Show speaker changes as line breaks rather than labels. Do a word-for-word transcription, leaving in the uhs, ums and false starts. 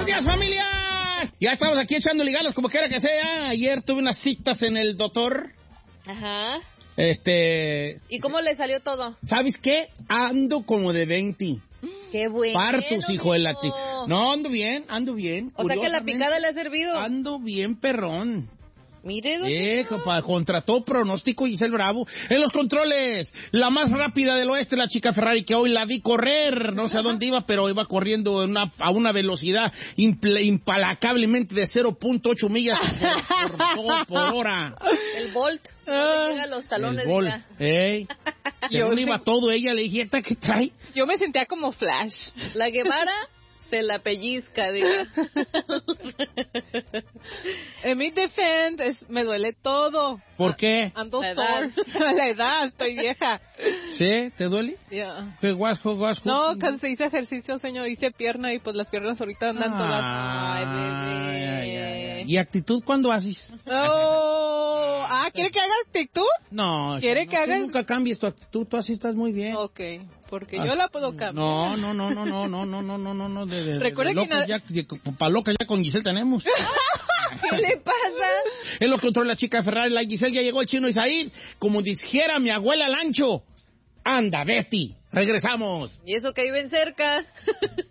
Buenos días, familia. Ya estamos aquí echando liganos como quiera que sea. Ayer tuve unas citas en el doctor.
Ajá.
Este...
¿Y cómo le salió todo?
¿Sabes qué? Ando como de veinte.
¡Qué bueno!
Partos, hijo de la chica. No, ando bien, ando bien.
O sea que la picada le ha servido.
Ando bien, perrón.
Mire, don
Eh, compa, contra todo pronóstico, Giselle Bravo. En los controles, la más rápida del oeste, la chica Ferrari, que hoy la vi correr. No sé a dónde iba, pero iba corriendo una, a una velocidad impl- impalacablemente de cero punto ocho millas por, por, por hora.
El Bolt. No le llega a los talones.
El Bolt, eh.
Yo
¿Dónde
sé-
iba todo? Ella le dije, ¿esta qué trae?
Yo me sentía como Flash.
La Guevara se la pellizca, diga.
En mi defense, es- me duele todo.
¿Por qué?
Ando
La edad.
sore. La edad, estoy vieja.
¿Sí? ¿Te duele?
Yeah.
¿Qué guasco, guasco?
No, que se hice ejercicio, señor, hice pierna y pues las piernas ahorita andan todas.
Ay, bebé.
Ay, ay, ay. ¿Y actitud cuándo haces?
Oh, ah, ¿quiere que haga actitud?
No.
¿Quiere
no,
que hagas?
tú nunca cambies tu actitud, tú así estás muy bien.
Ok, porque yo la puedo cambiar.
No, no, no, no, no, no, no, no, no, no, no. De, de,
Recuerda
de
que
locos
na-
ya, pa' loca ya con Giselle tenemos.
¿Qué le pasa?
Él los controla la chica Ferrari, la Giselle, ya llegó el chino Isaíd. Como dijera mi abuela Lancho. Anda, Betty. Regresamos.
Y eso que viven cerca.